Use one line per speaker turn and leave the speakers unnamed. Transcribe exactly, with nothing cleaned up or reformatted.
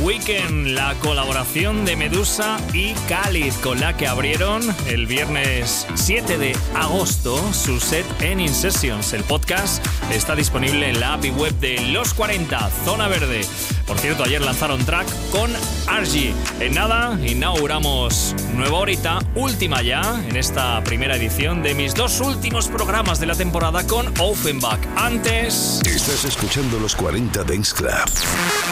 Weekend, la colaboración de Medusa y Khalid, con la que abrieron el viernes siete de agosto su set en In Sessions. El podcast está disponible en la app y web de Los cuarenta, Zona Verde. Por cierto, ayer lanzaron track con Argy. En nada, inauguramos nueva horita, última ya, en esta primera edición de mis dos últimos programas de la temporada con Offenbach. Antes...
Estás escuchando Los cuarenta Dance Club.